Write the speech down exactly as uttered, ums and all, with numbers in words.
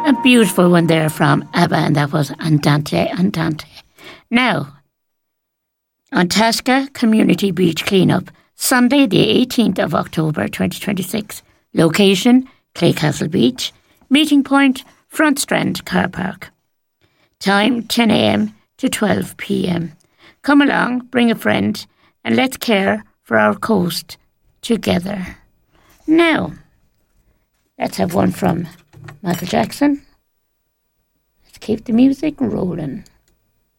A beautiful one there from ABBA, and that was Andante, Andante. Now, Antasca Community Beach Cleanup, Sunday the eighteenth of October twenty twenty-six. Location, Claycastle Beach. Meeting point, Front Strand Car Park. Time, ten a.m. to twelve p.m. Come along, bring a friend, and let's care for our coast together. Now, let's have one from Michael Jackson. Let's keep the music rolling.